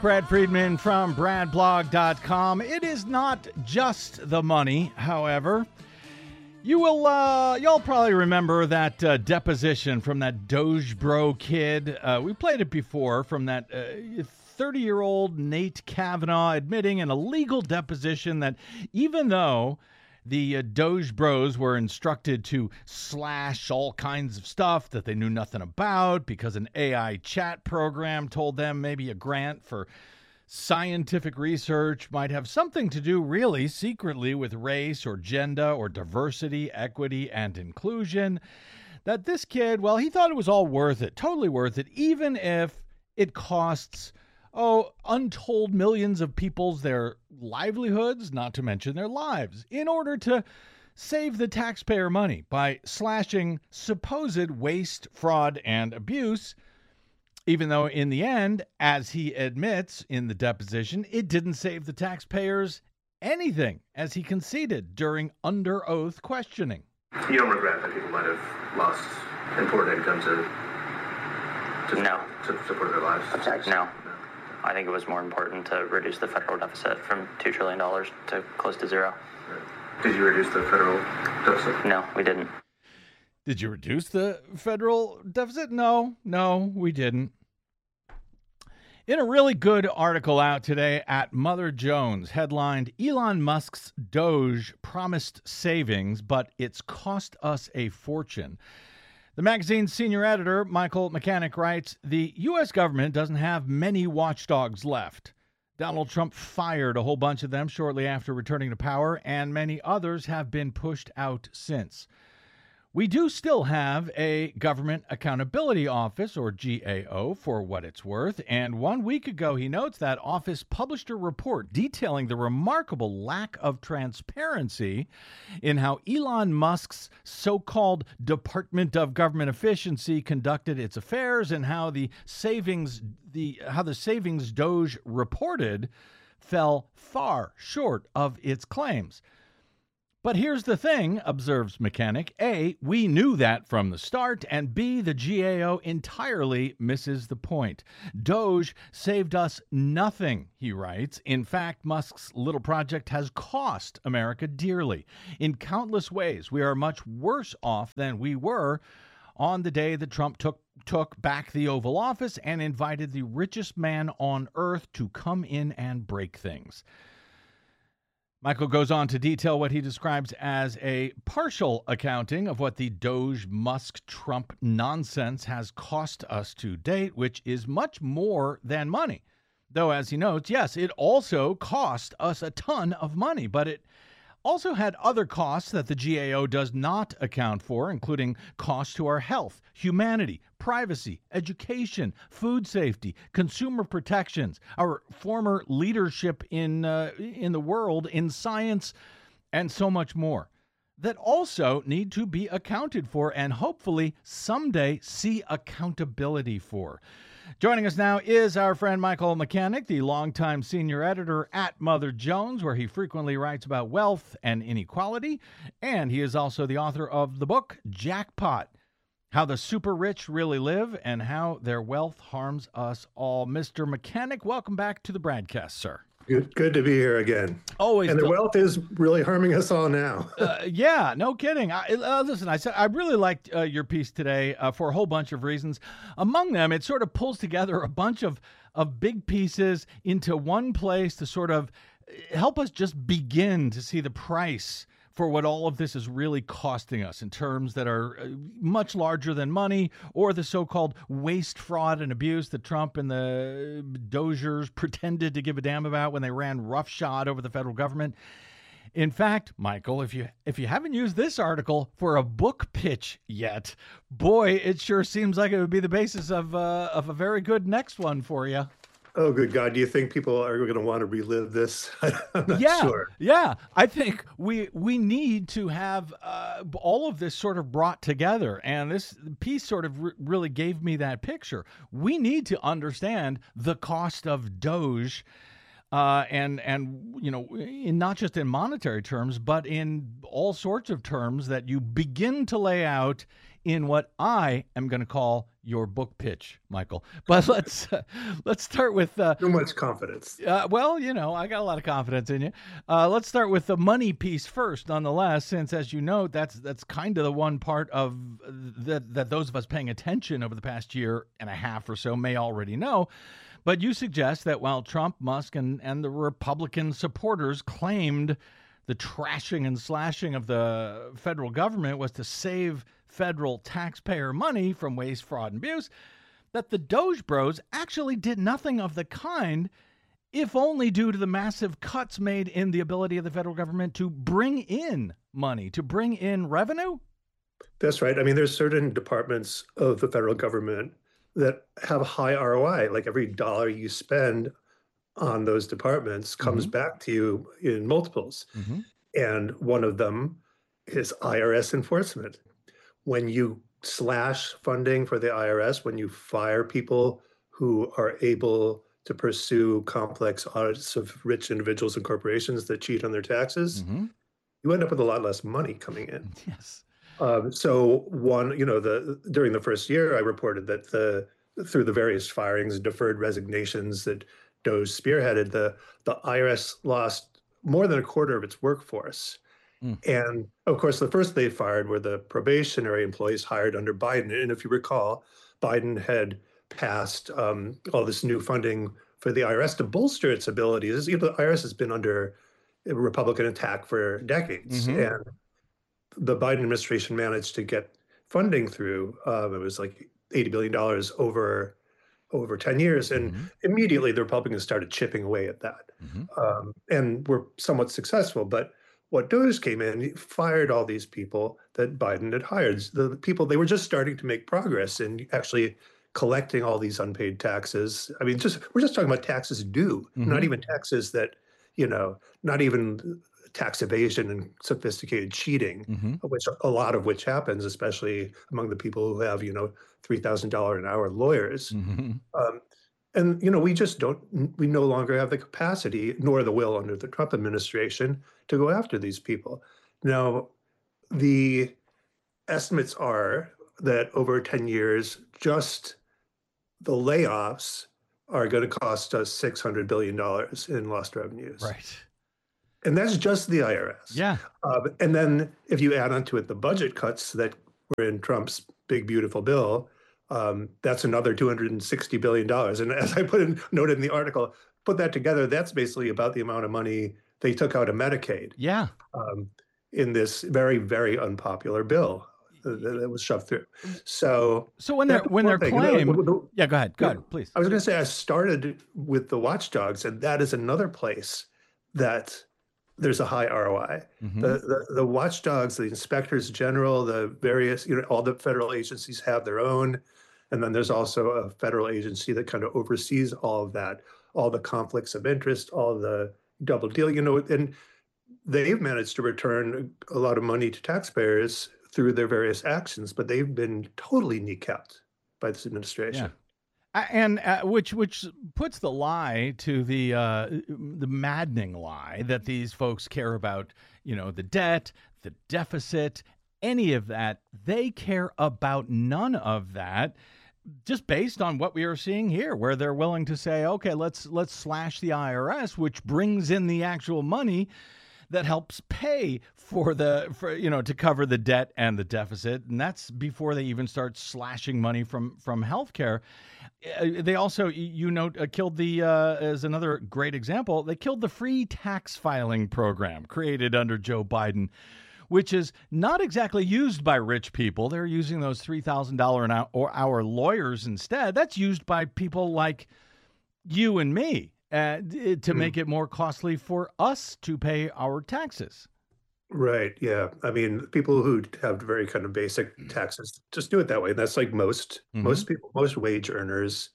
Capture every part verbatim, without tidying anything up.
Brad Friedman from brad blog dot com. It is not just the money, however. You will, uh, y'all probably remember that uh, deposition from that Doge Bro kid. Uh, we played it before from that thirty-year-old Nate Kavanaugh admitting in a legal deposition that even though the uh, Doge Bros were instructed to slash all kinds of stuff that they knew nothing about because an A I chat program told them maybe a grant for scientific research might have something to do really secretly with race or gender or diversity, equity, and inclusion, that this kid, well, he thought it was all worth it, totally worth it, even if it costs, oh, untold millions of people's their livelihoods, not to mention their lives, in order to save the taxpayer money by slashing supposed waste, fraud, and abuse. Even though in the end, as he admits in the deposition, it didn't save the taxpayers anything, as he conceded during under oath questioning. You don't regret that people might have lost important income to, to, no. to support their lives? No. no. I think it was more important to reduce the federal deficit from two trillion dollars to close to zero. Did you reduce the federal deficit? No, we didn't. Did you reduce the federal deficit? No, no, we didn't. In a really good article out today at Mother Jones, headlined, Elon Musk's Doge promised savings, but it's cost us a fortune. The magazine's senior editor, Michael Mechanic, writes, the U S government doesn't have many watchdogs left. Donald Trump fired a whole bunch of them shortly after returning to power, and many others have been pushed out since. We do still have a Government Accountability Office, or G A O, for what it's worth, and one week ago, he notes that office published a report detailing the remarkable lack of transparency in how Elon Musk's so-called Department of Government Efficiency conducted its affairs and how the savings, the how the savings Doge reported fell far short of its claims. But here's the thing, observes Mechanic. A, we knew that from the start, and B, the G A O entirely misses the point. Doge saved us nothing, he writes. In fact, Musk's little project has cost America dearly. In countless ways, we are much worse off than we were on the day that Trump took took back the Oval Office and invited the richest man on earth to come in and break things. Michael goes on to detail what he describes as a partial accounting of what the Doge Musk Trump nonsense has cost us to date, which is much more than money. Though, as he notes, yes, it also cost us a ton of money, but it also had other costs that the G A O does not account for, including costs to our health, humanity, privacy, education, food safety, consumer protections, our former leadership in uh, in the world, in science, and so much more, that also need to be accounted for and hopefully someday see accountability for. Joining us now is our friend Michael Mechanic, the longtime senior editor at Mother Jones, where he frequently writes about wealth and inequality. And he is also the author of the book, Jackpot, How the Super Rich Really Live and How Their Wealth Harms Us All. Mister Mechanic, welcome back to the Bradcast, sir. Good, good to be here again. Always. And the wealth is really harming us all now. uh, yeah, no kidding. I, uh, listen, I said I really liked uh, your piece today uh, for a whole bunch of reasons. Among them, it sort of pulls together a bunch of of big pieces into one place to sort of help us just begin to see the price for what all of this is really costing us in terms that are much larger than money, or the so-called waste, fraud, and abuse that Trump and the Dozers pretended to give a damn about when they ran roughshod over the federal government. In fact, Michael, if you if you haven't used this article for a book pitch yet, boy, it sure seems like it would be the basis of uh, of a very good next one for you. Oh, good God. Do you think people are going to want to relive this? I'm not yeah, sure. Yeah, I think we we need to have uh, all of this sort of brought together. And this piece sort of re- really gave me that picture. We need to understand the cost of Doge. Uh, and, and you know, in not just in monetary terms, but in all sorts of terms that you begin to lay out in what I am going to call your book pitch, Michael. But let's uh, let's start with uh, Too much confidence. Uh, well, you know, I got a lot of confidence in you. Uh, let's start with the money piece first, nonetheless, since, as you know, that's that's kind of the one part of that that those of us paying attention over the past year and a half or so may already know. But you suggest that while Trump, Musk, and, and the Republican supporters claimed the trashing and slashing of the federal government was to save federal taxpayer money from waste, fraud, and abuse, that the Doge Bros actually did nothing of the kind, if only due to the massive cuts made in the ability of the federal government to bring in money, to bring in revenue? That's right. I mean, there's certain departments of the federal government that have a high R O I. Like every dollar you spend on those departments comes mm-hmm. back to you in multiples. Mm-hmm. And one of them is I R S enforcement. When you slash funding for the I R S, when you fire people who are able to pursue complex audits of rich individuals and corporations that cheat on their taxes, mm-hmm. you end up with a lot less money coming in. Yes. Um, so one, you know, the during the first year, I reported that the through the various firings, deferred resignations that Doge spearheaded, the the I R S lost more than a quarter of its workforce. Mm. And of course, the first they fired were the probationary employees hired under Biden. And if you recall, Biden had passed um, all this new funding for the I R S to bolster its abilities. You know, the I R S has been under a Republican attack for decades, mm-hmm. and the Biden administration managed to get funding through. Um, it was like eighty billion dollars over over ten years. And mm-hmm. immediately the Republicans started chipping away at that mm-hmm. um, and were somewhat successful. But what Doge came in, he fired all these people that Biden had hired. The people, they were just starting to make progress in actually collecting all these unpaid taxes. I mean, just we're just talking about taxes due, mm-hmm. not even taxes that, you know, not even tax evasion and sophisticated cheating, mm-hmm. which a lot of which happens, especially among the people who have, you know, three thousand dollars an hour lawyers. Mm-hmm. Um, and, you know, we just don't, we no longer have the capacity nor the will under the Trump administration to go after these people. Now, the estimates are that over ten years, just the layoffs are going to cost us six hundred billion dollars in lost revenues. Right. And that's just the I R S. Yeah. Um, and then if you add onto it the budget cuts that were in Trump's big, beautiful bill, um, that's another two hundred sixty billion dollars. And as I put in noted in the article, put that together, that's basically about the amount of money they took out of Medicaid. Yeah. Um, in this very, very unpopular bill that, that was shoved through. So, so when they're when they're claiming, you know, yeah, go ahead, go ahead, please. I was going to say I started with the watchdogs, and that is another place that there's a high R O I. Mm-hmm. The, the the watchdogs, the inspectors general, the various, you know, all the federal agencies have their own. And then there's also a federal agency that kind of oversees all of that, all the conflicts of interest, all the double deal, you know, and they've managed to return a lot of money to taxpayers through their various actions, but they've been totally kneecapped by this administration. Yeah. And uh, which which puts the lie to the uh, the maddening lie that these folks care about, you know, the debt, the deficit, any of that. They care about none of that, just based on what we are seeing here, where they're willing to say, okay, let's let's slash the I R S, which brings in the actual money that helps pay for the, for, you know, to cover the debt and the deficit. And that's before they even start slashing money from, from healthcare. Uh, they also, you know, uh, killed the, uh, as another great example, they killed the free tax filing program created under Joe Biden, which is not exactly used by rich people. They're using those three thousand dollars an hour lawyers instead. That's used by people like you and me. Uh, to mm. make it more costly for us to pay our taxes. Right. Yeah. I mean, people who have very kind of basic taxes just do it that way. And that's like most mm-hmm. most people, most wage earners.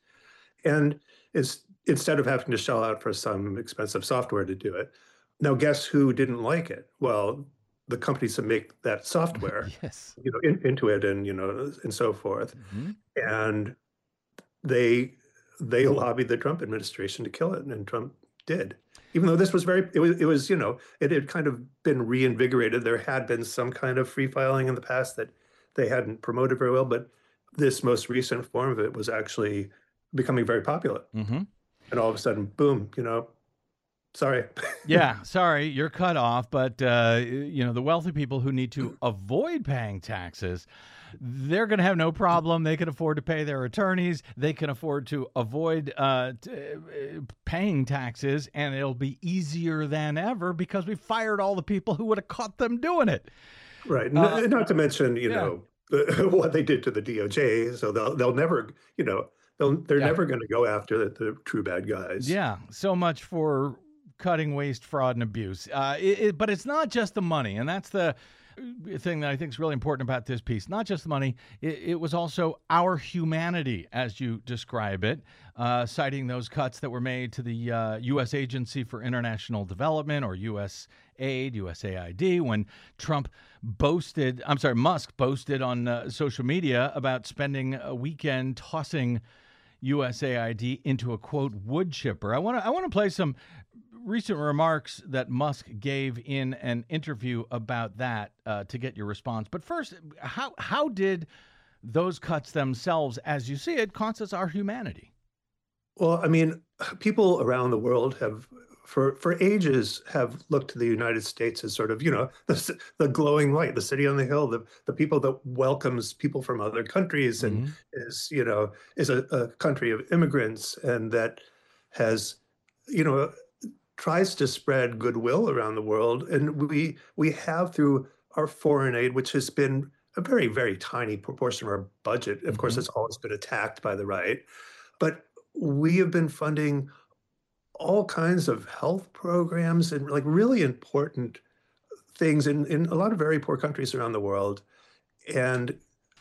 And it's instead of having to shell out for some expensive software to do it. Now, guess who didn't like it? Well, the companies that make that software, yes, you know, in, Intuit and you know and so forth, mm-hmm. and they. They lobbied the Trump administration to kill it, and Trump did. Even though this was very, it was, it was, you know, it had kind of been reinvigorated. There had been some kind of free filing in the past that they hadn't promoted very well. But this most recent form of it was actually becoming very popular. Mm-hmm. And all of a sudden, boom, you know, sorry. Yeah, sorry, you're cut off. But, uh, you know, the wealthy people who need to avoid paying taxes, they're going to have no problem. They can afford to pay their attorneys. They can afford to avoid uh, t- paying taxes, and it'll be easier than ever because we fired all the people who would have caught them doing it. Right. Uh, Not to mention, you yeah. know, the, what they did to the D O J. So they'll they'll never, you know, they'll they're Yeah. never going to go after the, the true bad guys. Yeah, so much for cutting waste, fraud, and abuse. Uh, it, it, but it's not just the money, and that's the thing that I think is really important about this piece. Not just the money, it, it was also our humanity, as you describe it, uh, citing those cuts that were made to the uh, U S Agency for International Development, or U S A I D, U S A I D, when Trump boasted, I'm sorry, Musk boasted on uh, social media about spending a weekend tossing U S A I D into a, quote, wood chipper. I want to I want to play some recent remarks that Musk gave in an interview about that uh, to get your response. But first, how how did those cuts themselves, as you see it, cost us our humanity? Well, I mean, people around the world have, for for ages, have looked to the United States as sort of, you know, the, the glowing light, the city on the hill, the the people that welcomes people from other countries, and Mhm. is, you know, is a, a country of immigrants, and that has, you know, tries to spread goodwill around the world. And we we have, through our foreign aid, which has been a very, very tiny proportion of our budget. Of course, Mhm. it's always been attacked by the right, but we have been funding all kinds of health programs and like really important things in, in a lot of very poor countries around the world, and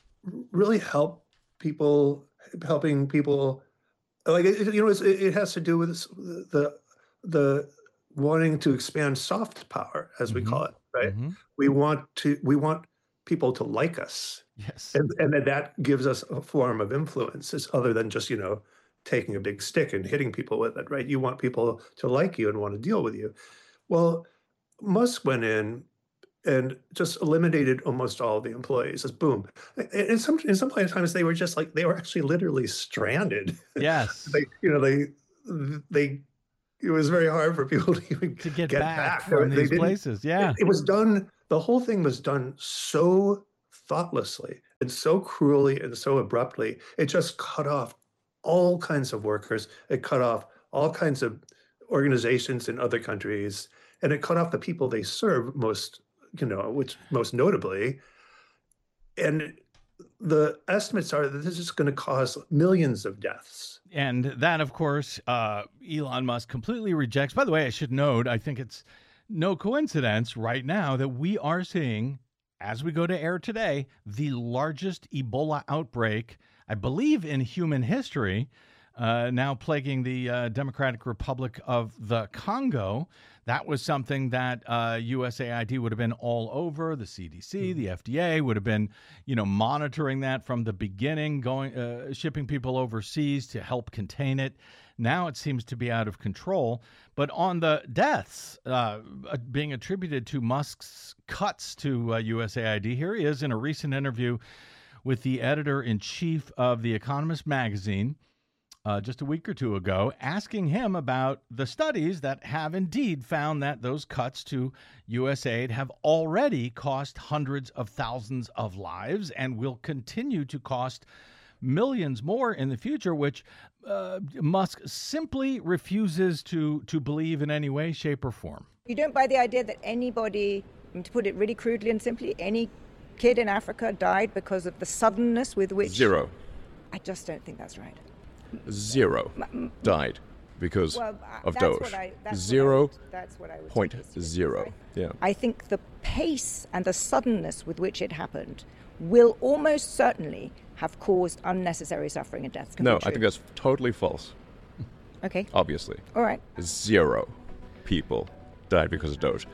really help people, helping people like, it, you know, it's, it has to do with this, the the wanting to expand soft power, as we Mhm. call it, right? Mhm. We want to we want people to like us, Yes. and and that that gives us a form of influence, is other than just, you know, taking a big stick and hitting people with it, right? You want people to like you and want to deal with you. Well, Musk went in and just eliminated almost all the employees. Just boom. And in some in some times they were just like, they were actually literally stranded. Yes. They, you know, they they it was very hard for people to even To get, get back, back. from They these didn't- places. Yeah. It, it was done, the whole thing was done so thoughtlessly and so cruelly and so abruptly. It just cut off all kinds of workers. It cut off all kinds of organizations in other countries, and it cut off the people they serve most, you know, which most notably. And the estimates are that this is going to cause millions of deaths. And that, of course, uh, Elon Musk completely rejects. By the way, I should note, I think it's no coincidence right now that we are seeing, as we go to air today, the largest Ebola outbreak, I believe, in human history, uh, now plaguing the uh, Democratic Republic of the Congo. That was something that uh, U S A I D would have been all over. The C D C, the F D A would have been, you know, monitoring that from the beginning, going, uh, shipping people overseas to help contain it. Now it seems to be out of control. But on the deaths uh, being attributed to Musk's cuts to uh, U S A I D, here he is in a recent interview with the editor-in-chief of The Economist magazine, Uh, just a week or two ago, asking him about the studies that have indeed found that those cuts to U S A I D have already cost hundreds of thousands of lives and will continue to cost millions more in the future, which uh, Musk simply refuses to, to believe in any way, shape, or form. You don't buy the idea that anybody, to put it really crudely and simply, any kid in Africa died because of the suddenness with which... Zero. I just don't think that's right. Zero died because Well, uh, of that's Doge. what I- that's what I Zero would- that's what I would point suggest, yes. zero. Yeah. I think the pace and the suddenness with which it happened will almost certainly have caused unnecessary suffering and deaths. Can No, be I think true. that's totally false. Okay, Obviously, all right. zero people died because of Doge.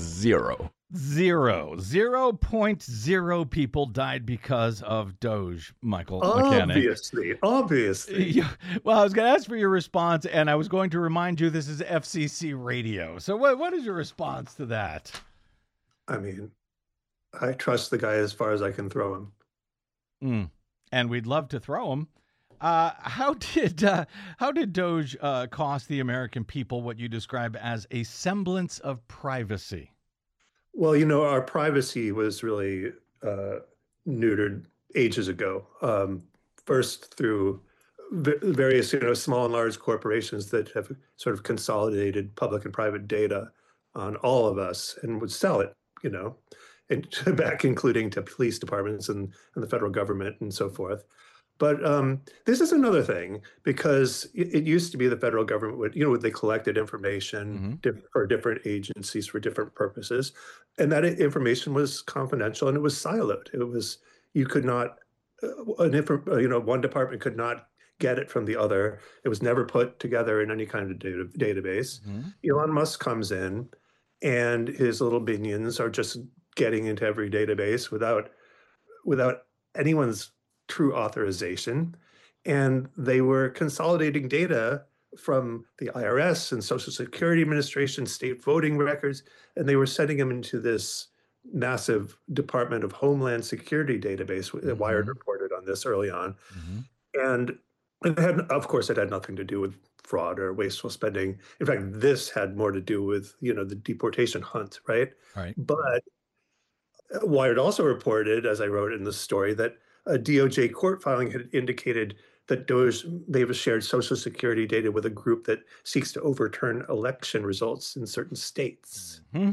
Zero. Zero. Zero point zero people died because of Doge, Michael Mechanic. Obviously, obviously. Yeah, well, I was going to ask for your response, and I was going to remind you this is F C C radio. So what what is your response to that? I mean, I trust the guy as far as I can throw him. Mm. And we'd love to throw them. Uh, how did uh, how did Doge uh, cost the American people what you describe as a semblance of privacy? Well, you know, our privacy was really uh, neutered ages ago. Um, first through v- various, you know, small and large corporations that have sort of consolidated public and private data on all of us and would sell it, you know, and back including to police departments and, and the federal government and so forth. But um, this is another thing because it, it used to be the federal government would, you know, they collected information Mm-hmm. diff- for different agencies for different purposes, and that i- information was confidential and it was siloed. It was you could not, uh, an infor- uh, you know, one department could not get it from the other. It was never put together in any kind of data, database. Mm-hmm. Elon Musk comes in, and his little minions are just getting into every database without without anyone's true authorization. And they were consolidating data from the I R S and Social Security Administration, state voting records, and they were sending them into this massive Department of Homeland Security database. Mm-hmm. Wired reported on this early on. Mm-hmm. And it had, of course, it had nothing to do with fraud or wasteful spending. In fact, this had more to do with, you know, the deportation hunt, right? Right. But Wired also reported, as I wrote in the story, that a D O J court filing had indicated that Doge may have shared Social Security data with a group that seeks to overturn election results in certain states. Mm-hmm.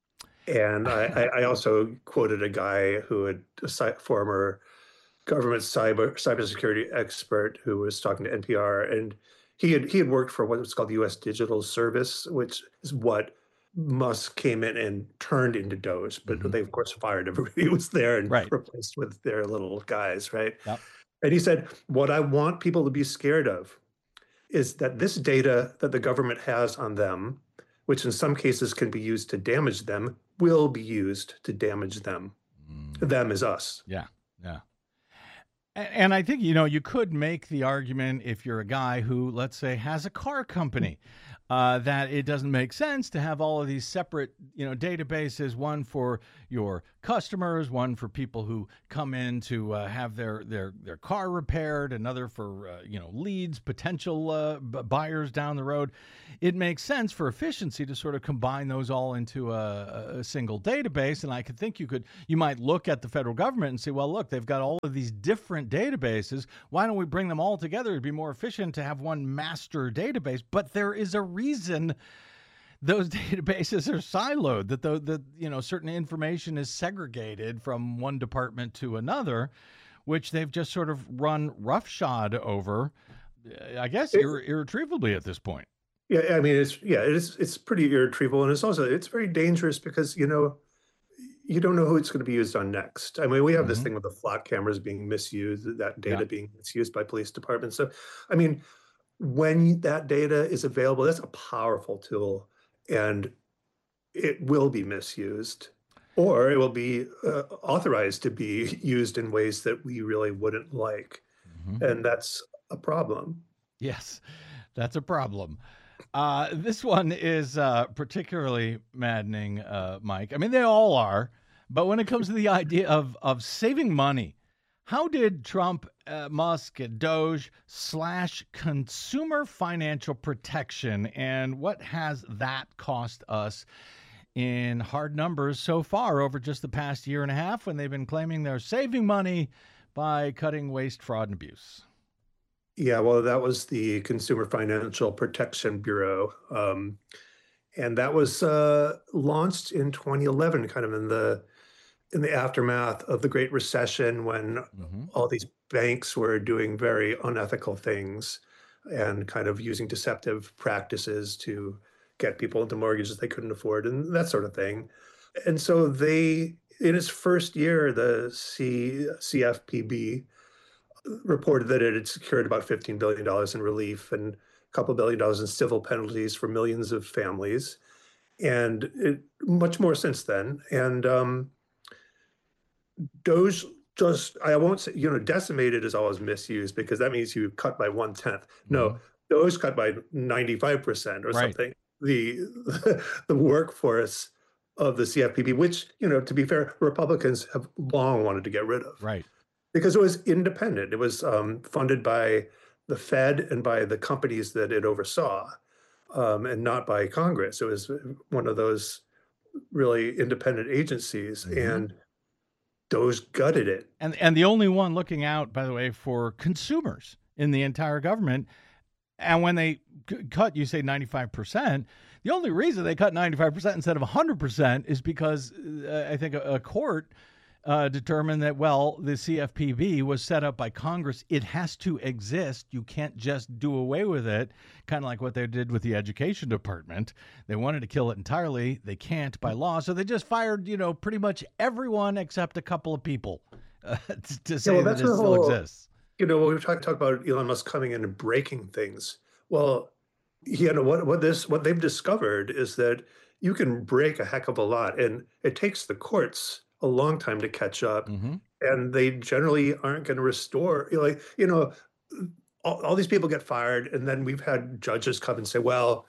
And I, I also quoted a guy who had a former government cyber cybersecurity expert who was talking to N P R, and he had he had worked for what was called the U S Digital Service, which is what Musk came in and turned into Doge, but mm-hmm. they of course fired everybody who was there and right. replaced with their little guys, right? Yep. And he said, what I want people to be scared of is that this data that the government has on them, which in some cases can be used to damage them, will be used to damage them. Mm. Them is us. Yeah, yeah. And I think, you know, you could make the argument if you're a guy who, let's say, has a car company, uh, that it doesn't make sense to have all of these separate, you know, databases, one for your customers, one for people who come in to uh, have their, their, their car repaired, another for, uh, you know, leads, potential uh, b- buyers down the road. It makes sense for efficiency to sort of combine those all into a, a single database. And I could think you could, you might look at the federal government and say, well, look, they've got all of these different databases. Why don't we bring them all together? It'd be more efficient to have one master database. But there is a reason those databases are siloed, that the, the you know certain information is segregated from one department to another, which they've just sort of run roughshod over, I guess, it, irre- irretrievably at this point. Yeah, I mean, it's yeah, it's it's pretty irretrievable, and it's also it's very dangerous because you know you don't know who it's going to be used on next. I mean, we have mm-hmm. this thing with the flock cameras being misused, that data yeah. being misused by police departments. So, I mean, when that data is available, that's a powerful tool, and it will be misused, or it will be uh, authorized to be used in ways that we really wouldn't like, mm-hmm. and that's a problem. Yes, that's a problem. Uh, this one is uh, particularly maddening, uh, Mike. I mean, they all are. But when it comes to the idea of, of saving money, how did Trump, uh, Musk, and Doge slash consumer financial protection, and what has that cost us in hard numbers so far over just the past year and a half when they've been claiming they're saving money by cutting waste, fraud, and abuse? Yeah, well, that was the Consumer Financial Protection Bureau. Um, and that was uh, launched in twenty eleven, kind of in the in the aftermath of the Great Recession, when mm-hmm. all these banks were doing very unethical things and kind of using deceptive practices to get people into mortgages they couldn't afford and that sort of thing. And so they, in its first year, the C, CFPB reported that it had secured about fifteen billion dollars in relief and a couple billion dollars in civil penalties for millions of families, and it, much more since then. And um, Doge just, I won't say, you know, decimated is always misused because that means you cut by one tenth. No, mm-hmm. Doge cut by ninety-five percent or right. something. The the workforce of the C F P B, which, you know, to be fair, Republicans have long wanted to get rid of. Right. because it was independent. It was um, funded by the Fed and by the companies that it oversaw, um, and not by Congress. It was one of those really independent agencies, Mhm. and those gutted it. And and the only one looking out, by the way, for consumers in the entire government. And when they c- cut, you say ninety-five percent. The only reason they cut ninety-five percent instead of one hundred percent is because uh, I think a, a court uh, determined that, well, the C F P B was set up by Congress. It has to exist. You can't just do away with it, kind of like what they did with the education department. They wanted to kill it entirely. They can't by law. So they just fired, you know, pretty much everyone except a couple of people uh, to, to say well, that that's it the still whole- exists. You know, we talk talk about Elon Musk coming in and breaking things. Well, you know what what this what they've discovered is that you can break a heck of a lot, and it takes the courts a long time to catch up, hmm and they generally aren't going to restore. You know, like you know, all, all these people get fired, and then we've had judges come and say, "Well,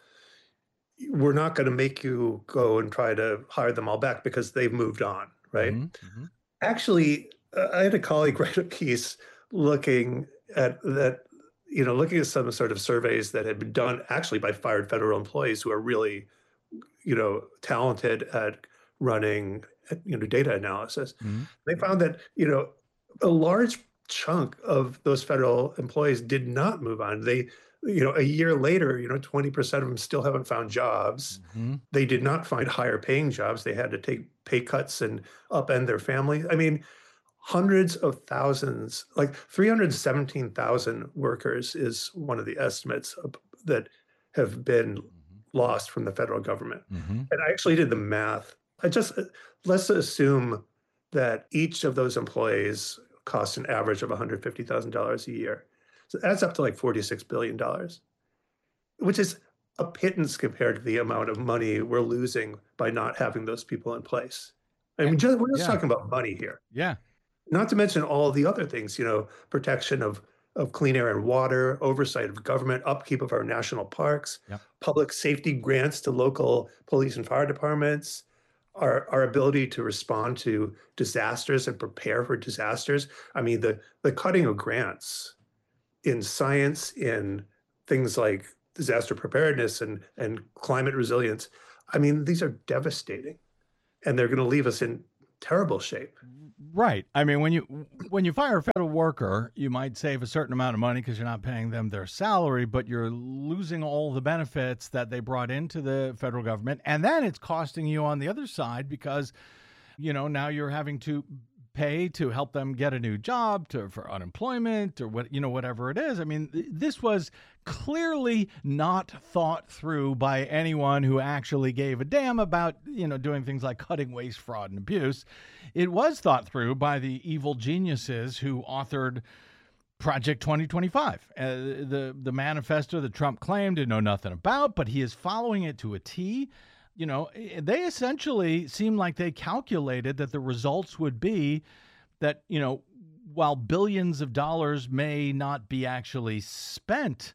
we're not going to make you go and try to hire them all back because they've moved on." Right? hmm Actually, uh, I had a colleague write a piece looking at that, you know, looking at some sort of surveys that had been done actually by fired federal employees who are really, you know, talented at running, you know, data analysis. hmm They found that, you know, a large chunk of those federal employees did not move on. They, you know, a year later, you know, twenty percent of them still haven't found jobs. hmm They did not find higher paying jobs. They had to take pay cuts and upend their family. I mean, hundreds of thousands, like three hundred seventeen thousand workers is one of the estimates of, that have been lost from the federal government. hmm And I actually did the math. I just, let's assume that each of those employees costs an average of one hundred fifty thousand dollars a year. So it adds up to like forty-six billion dollars, which is a pittance compared to the amount of money we're losing by not having those people in place. I mean, just, we're just Yeah. talking about money here. Yeah. Not to mention all the other things, you know, protection of, of clean air and water, oversight of government, upkeep of our national parks, Yep. public safety grants to local police and fire departments, our, our ability to respond to disasters and prepare for disasters. I mean, the, the cutting of grants in science, in things like disaster preparedness and, and climate resilience, I mean, these are devastating, and they're going to leave us in terrible shape. Right. I mean, when you when you fire a federal worker, you might save a certain amount of money because you're not paying them their salary, but you're losing all the benefits that they brought into the federal government. And then it's costing you on the other side because, you know, now you're having to pay to help them get a new job, to for unemployment or what, you know, whatever it is. I mean, th- this was clearly not thought through by anyone who actually gave a damn about, you know, doing things like cutting waste, fraud, and abuse. It was thought through by the evil geniuses who authored Project twenty twenty-five, uh, the the manifesto that Trump claimed to know nothing about, but he is following it to a T. You know, they essentially seem like they calculated that the results would be that, you know, while billions of dollars may not be actually spent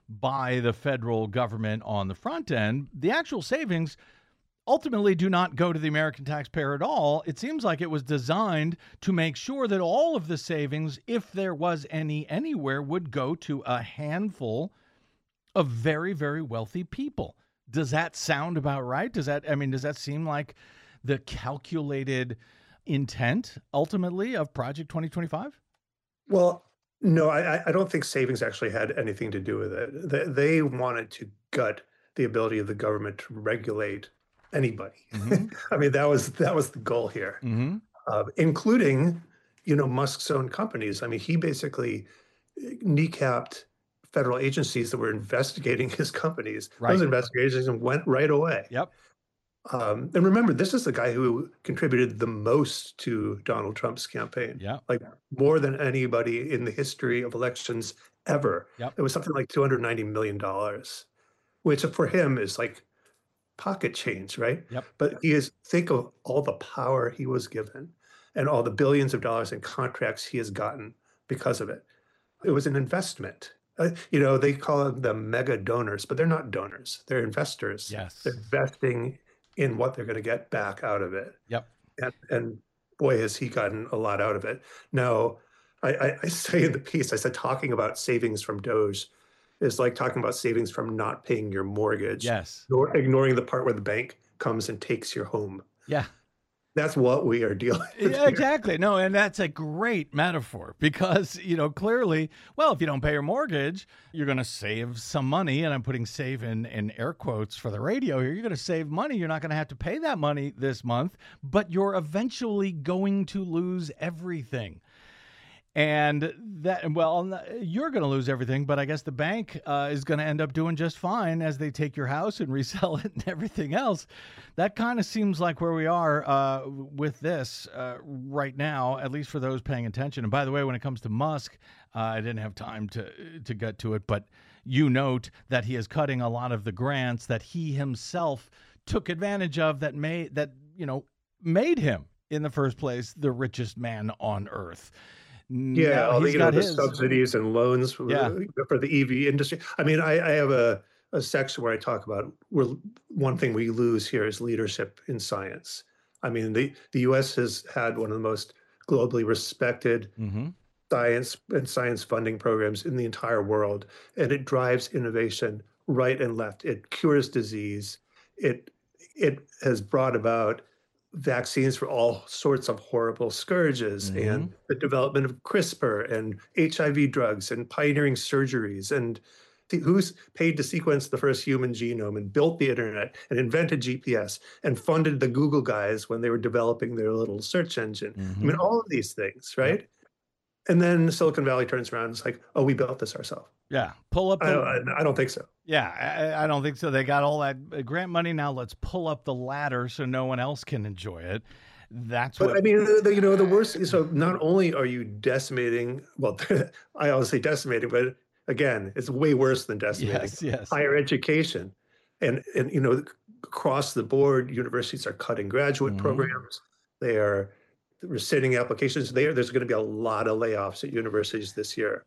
by the federal government on the front end, the actual savings ultimately do not go to the American taxpayer at all. It seems like it was designed to make sure that all of the savings, if there was any anywhere, would go to a handful of very, very wealthy people. Does that sound about right? Does that, I mean, does that seem like the calculated intent ultimately of Project twenty twenty-five? Well, no, I, I don't think savings actually had anything to do with it. They, they wanted to gut the ability of the government to regulate anybody. Mhm. I mean, that was that was the goal here, Mm-hmm. uh, including, you know, Musk's own companies. I mean, he basically kneecapped federal agencies that were investigating his companies. Right. Those investigations went right away. Yep. Um, and remember, this is the guy who contributed the most to Donald Trump's campaign. Yeah. Like more than anybody in the history of elections ever. Yep. It was something like two hundred ninety million dollars, which for him is like pocket change, right? Yep. But he is, think of all the power he was given and all the billions of dollars in contracts he has gotten because of it. It was an investment. Uh, you know, they call them mega donors, but they're not donors. They're investors. Yes. They're investing in what they're going to get back out of it. Yep. And, and boy, has he gotten a lot out of it. Now, I, I, I say in the piece, I said talking about savings from Doge is like talking about savings from not paying your mortgage. Yes. Or ignoring the part where the bank comes and takes your home. Yeah. That's what we are dealing with. Yeah, exactly. No, and that's a great metaphor because, you know, clearly, well, if you don't pay your mortgage, you're going to save some money. And I'm putting save in, in air quotes for the radio here. You're going to save money. You're not going to have to pay that money this month, but you're eventually going to lose everything. And that, well, you're going to lose everything, but I guess the bank uh, is going to end up doing just fine as they take your house and resell it and everything else. That kind of seems like where we are uh, with this uh, right now, at least for those paying attention. And by the way, when it comes to Musk, uh, I didn't have time to to get to it, but you note that he is cutting a lot of the grants that he himself took advantage of that made that you know made him in the first place the richest man on earth. Yeah, Now all the, he's you know, got the his. subsidies and loans for, Yeah. for the E V industry. I mean, I, I have a, a section where I talk about where one thing we lose here is leadership in science. I mean, the, the U S has had one of the most globally respected Mm-hmm. science and science funding programs in the entire world, and it drives innovation right and left. It cures disease. It it has brought about vaccines for all sorts of horrible scourges Mhm. and the development of CRISPR and H I V drugs and pioneering surgeries and the, who's paid to sequence the first human genome and built the internet and invented G P S and funded the Google guys when they were developing their little search engine. I mean, all of these things, right? And then Silicon Valley turns around and it's like, oh, we built this ourselves. Yeah, pull up. I The, don't, I, I don't think so. yeah, I, I don't think so. They got all that uh, grant money. Now let's pull up the ladder so no one else can enjoy it. That's But what. I mean, the, the- you know, the worst is, so not only are you decimating, well, I always say decimating, but again, it's way worse than decimating yes, yes. higher education. And, and, you know, across the board, universities are cutting graduate Mhm. programs. They are rescinding applications. There, there's going to be a lot of layoffs at universities this year.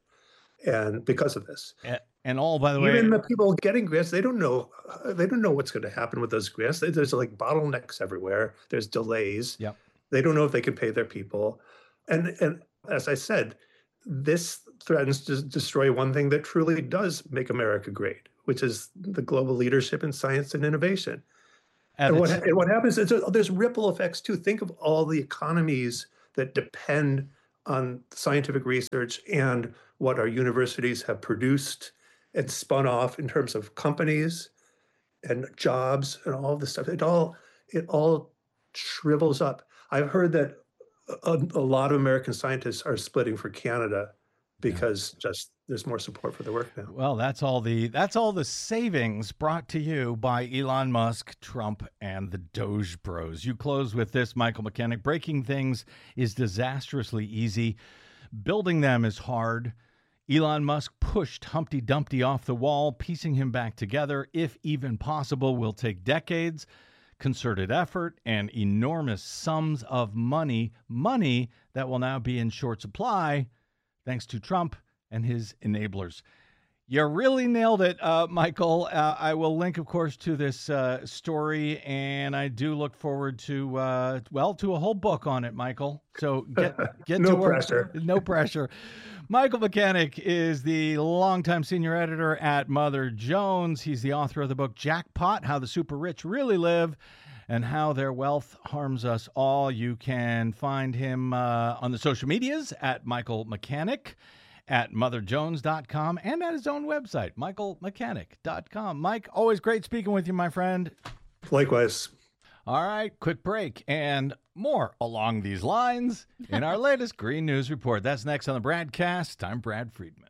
And because of this, A- And all, by the way, even the people getting grants, they don't know, uh, they don't know what's going to happen with those grants. There- There's like bottlenecks everywhere. There's delays. Yep. They don't know if they can pay their people. And, and as I said, this threatens to destroy one thing that truly does make America great, which is the global leadership in science and innovation. at And the what, t- and what happens is there- there's ripple effects too. Think of all the economies that depend on scientific research and what our universities have produced and spun off in terms of companies and jobs and all this stuff. It all it all shrivels up. I've heard that a, a lot of American scientists are splitting for Canada because just there's more support for their work now. well, that's all the that's all the savings brought to you by Elon Musk, Trump, and the Doge Bros. You close with this, Michael Mechanic. Breaking things is disastrously easy. Building them is hard. Elon Musk pushed Humpty Dumpty off the wall. Piecing him back together, if even possible, will take decades, concerted effort, and enormous sums of money. Money that will now be in short supply thanks to Trump and his enablers. You really nailed it, uh, Michael. Uh, I will link, of course, to this uh, story, and I do look forward to, uh, well, to a whole book on it, Michael. So get get No to work. pressure. No pressure. Michael Mechanic is the longtime senior editor at Mother Jones. He's the author of the book Jackpot: How the Super Rich Really Live and How Their Wealth Harms Us All. You can find him uh, on the social medias at Michael Mechanic, at mother jones dot com, and at his own website, michael mechanic dot com. Mike, always great speaking with you, my friend. Likewise. All right, quick break and more along these lines in our latest Green News Report. That's next on the Bradcast. I'm Brad Friedman.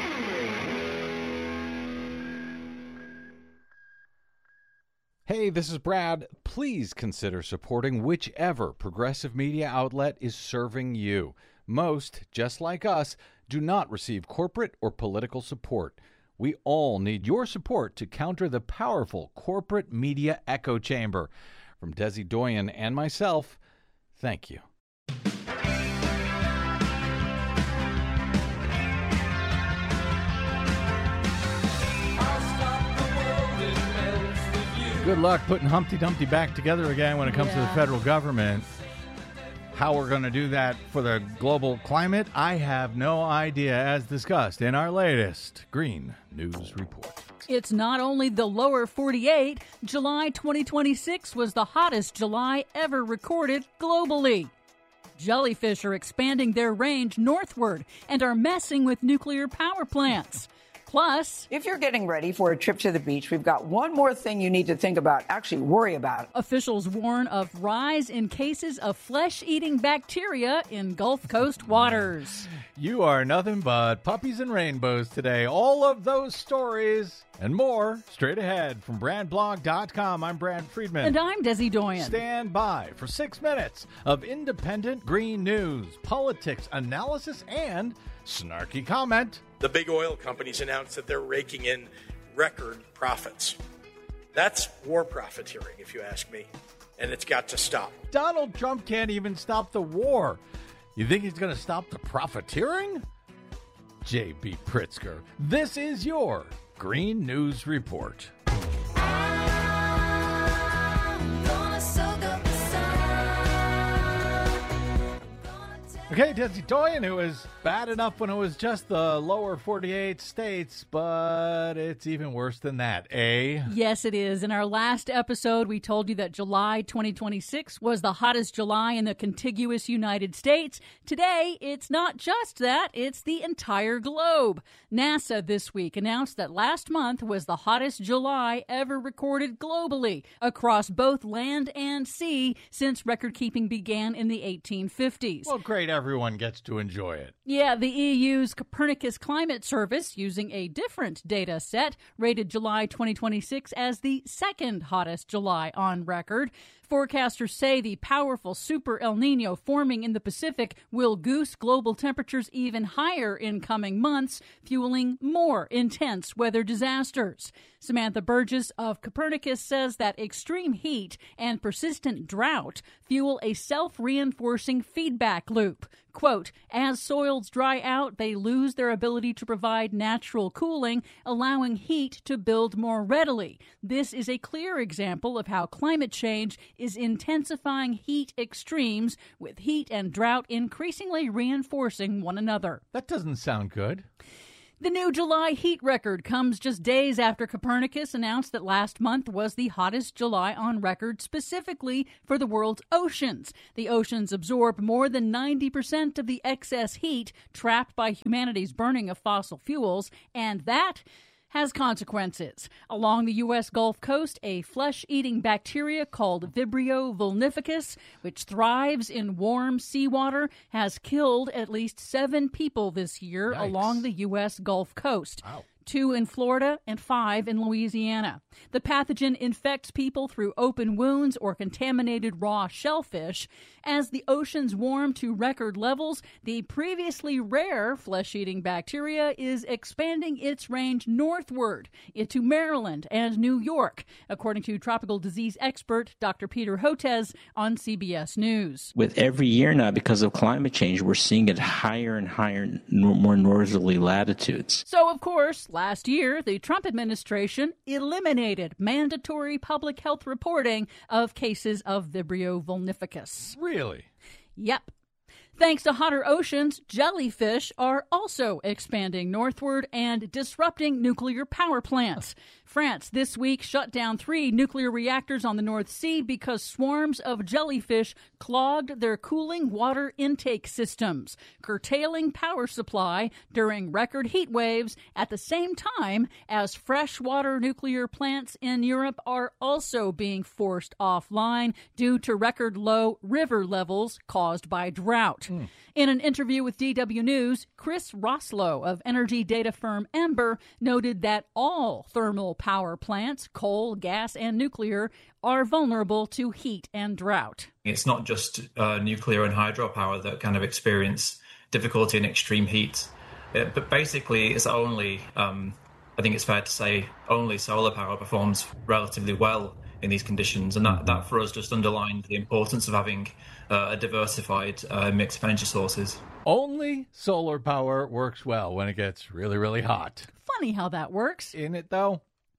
Hey, this is Brad. Please consider supporting whichever progressive media outlet is serving you. Most, just like us, do not receive corporate or political support. We all need your support to counter the powerful corporate media echo chamber. From Desi Doyen and myself, thank you. Good luck putting Humpty Dumpty back together again when it comes to the Yeah. federal government. How we're going to do that for the global climate, I have no idea, as discussed in our latest Green News Report. It's not only the lower forty-eight. July twenty twenty-six was the hottest July ever recorded globally. Jellyfish are expanding their range northward and are messing with nuclear power plants. Plus, if you're getting ready for a trip to the beach, we've got one more thing you need to think about, actually worry about. Officials warn of rise in cases of flesh-eating bacteria in Gulf Coast waters. You are nothing but puppies and rainbows today. All of those stories and more straight ahead from brand blog dot com. I'm Brad Friedman. And I'm Desi Doyen. Stand by for six minutes of independent green news, politics, analysis, and snarky comment. The big oil companies announced that they're raking in record profits. That's war profiteering, if you ask me, and it's got to stop. Donald Trump can't even stop the war. You think he's going to stop the profiteering? J B. Pritzker, this is your Green News Report. Okay, Desi Doyen, who was bad enough when it was just the lower forty-eight states, but it's even worse than that, eh? Yes, it is. In our last episode, we told you that July twenty twenty-six was the hottest July in the contiguous United States. Today, it's not just that, it's the entire globe. NASA this week announced that last month was the hottest July ever recorded globally across both land and sea since record-keeping began in the eighteen fifties. Well, great. Everyone gets to enjoy it. Yeah, the E U's Copernicus Climate Service, using a different data set, rated July twenty twenty-six as the second hottest July on record. Forecasters say the powerful Super El Nino forming in the Pacific will goose global temperatures even higher in coming months, fueling more intense weather disasters. Samantha Burgess of Copernicus says that extreme heat and persistent drought fuel a self-reinforcing feedback loop. Quote, as soils dry out, they lose their ability to provide natural cooling, allowing heat to build more readily. This is a clear example of how climate change is intensifying heat extremes, with heat and drought increasingly reinforcing one another. That doesn't sound good. The new July heat record comes just days after Copernicus announced that last month was the hottest July on record specifically for the world's oceans. The oceans absorb more than ninety percent of the excess heat trapped by humanity's burning of fossil fuels, and that has consequences. Along the U S Gulf Coast, a flesh-eating bacteria called Vibrio vulnificus, which thrives in warm seawater, has killed at least seven people this year. Yikes. Along the U S Gulf Coast. Wow. Two in Florida and five in Louisiana. The pathogen infects people through open wounds or contaminated raw shellfish. As the oceans warm to record levels, the previously rare flesh-eating bacteria is expanding its range northward into Maryland and New York, according to tropical disease expert Doctor Peter Hotez on C B S News. With every year now, because of climate change, we're seeing it higher and higher, more northerly latitudes. So, of course, last year, the Trump administration eliminated mandatory public health reporting of cases of Vibrio vulnificus. Really? Yep. Thanks to hotter oceans, jellyfish are also expanding northward and disrupting nuclear power plants. France this week shut down three nuclear reactors on the North Sea because swarms of jellyfish clogged their cooling water intake systems, curtailing power supply during record heat waves at the same time as freshwater nuclear plants in Europe are also being forced offline due to record low river levels caused by drought. Mm. In an interview with D W News, Chris Roslow of energy data firm Ember noted that all thermal power plants, coal, gas, and nuclear, are vulnerable to heat and drought. It's not just uh, nuclear and hydropower that kind of experience difficulty in extreme heat, uh, but basically it's only, um, I think it's fair to say, only solar power performs relatively well in these conditions, and that, that for us just underlined the importance of having uh, a diversified uh, mix of energy sources. Only solar power works well when it gets really, really hot. Funny how that works. Isn't it, though?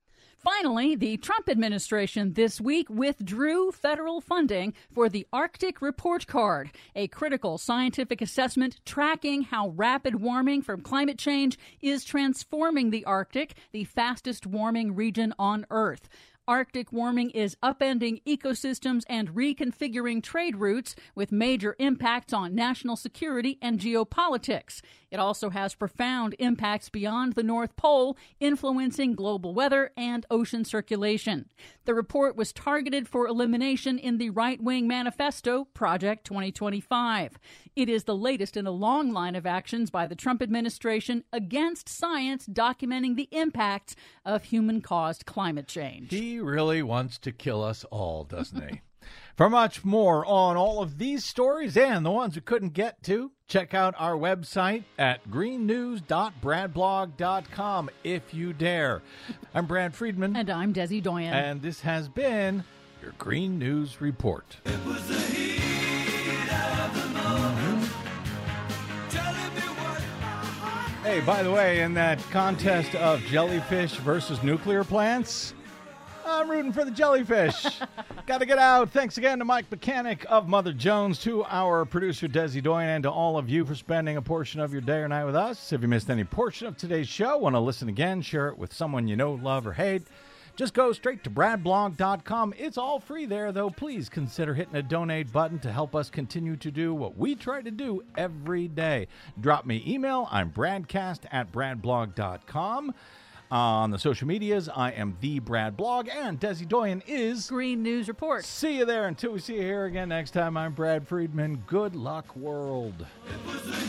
Finally, the Trump administration this week withdrew federal funding for the Arctic Report Card, a critical scientific assessment tracking how rapid warming from climate change is transforming the Arctic, the fastest warming region on Earth. Arctic warming is upending ecosystems and reconfiguring trade routes with major impacts on national security and geopolitics. It also has profound impacts beyond the North Pole, influencing global weather and ocean circulation. The report was targeted for elimination in the right-wing manifesto, Project twenty twenty-five. It is the latest in a long line of actions by the Trump administration against science documenting the impacts of human-caused climate change. He really wants to kill us all, doesn't he? For much more on all of these stories and the ones we couldn't get to, check out our website at green news dot brad blog dot com if you dare. I'm Brad Friedman. And I'm Desi Doyen. And this has been your Green News Report. It was the heat of the moment. Telling me what my heart. Hey, by the way, in that contest of jellyfish versus nuclear plants, I'm rooting for the jellyfish. Got to get out. Thanks again to Mike Mechanic of Mother Jones, to our producer Desi Doyen, and to all of you for spending a portion of your day or night with us. If you missed any portion of today's show, want to listen again, share it with someone you know, love, or hate, just go straight to brad blog dot com. It's all free there, though. Please consider hitting a donate button to help us continue to do what we try to do every day. Drop me email. I'm bradcast at brad blog dot com. On the social medias, I am the Brad Blog, and Desi Doyen is Green News Report. See you there. Until we see you here again next time, I'm Brad Friedman. Good luck, world.